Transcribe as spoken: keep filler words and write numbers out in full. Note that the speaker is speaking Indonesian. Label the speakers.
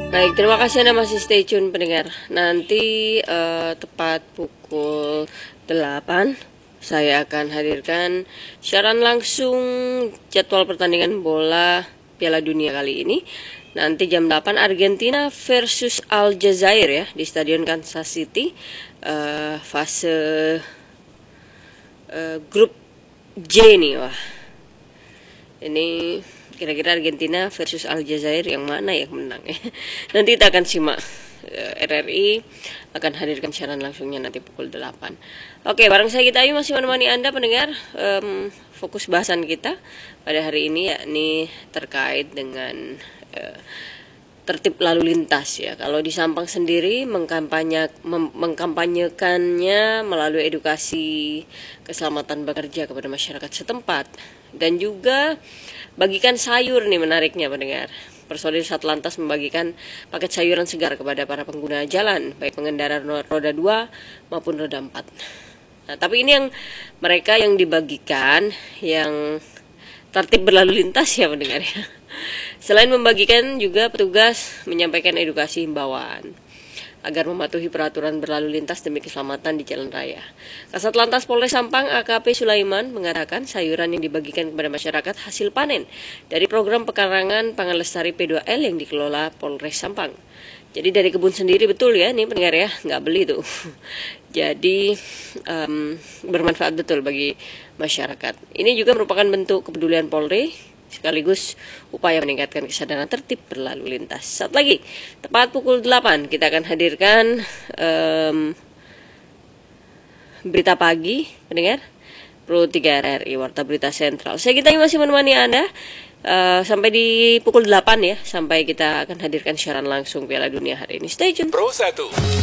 Speaker 1: Baik, terima kasih Anda masih stay tune pendengar. Nanti uh, tepat pukul delapan saya akan hadirkan siaran langsung jadwal pertandingan bola Piala Dunia kali ini. Nanti jam delapan Argentina versus Aljazair ya di Stadion Kansas City, uh, fase uh, grup J nih. Wah. Ini kira-kira Argentina versus Aljazair yang mana yang menang ya. Nanti kita akan simak. R R I akan hadirkan siaran langsungnya nanti pukul delapan. Oke, bareng saya Gita Ayu masih menemani Anda pendengar. Um, fokus bahasan kita pada hari ini yakni terkait dengan uh, tertib lalu lintas ya. Kalau di Sampang sendiri mengkampanye, mem, mengkampanyekannya melalui edukasi keselamatan bekerja kepada masyarakat setempat dan juga bagikan sayur nih menariknya pendengar. Personil Satlantas membagikan paket sayuran segar kepada para pengguna jalan, baik pengendara roda dua maupun roda empat. Nah, tapi ini yang mereka yang dibagikan yang tertib berlalu lintas ya pendengar ya. Selain membagikan juga petugas menyampaikan edukasi himbauan agar mematuhi peraturan berlalu lintas demi keselamatan di jalan raya. Kasat Lantas Polres Sampang A K P Sulaiman mengatakan sayuran yang dibagikan kepada masyarakat hasil panen dari program pekarangan Pangan Lestari P dua L yang dikelola Polres Sampang. Jadi dari kebun sendiri betul ya, nih pendengar ya, nggak beli tuh. Jadi um, bermanfaat betul bagi masyarakat. Ini juga merupakan bentuk kepedulian Polri sekaligus upaya meningkatkan kesadaran tertib berlalu lintas. Saat lagi, tepat pukul delapan kita akan hadirkan um, berita pagi, pendengar, Pro tiga R R I, Warta Berita Sentral. Saya Gita masih menemani Anda uh, sampai di pukul delapan ya, sampai kita akan hadirkan siaran langsung Piala Dunia hari ini. Stay tune.
Speaker 2: Pro satu.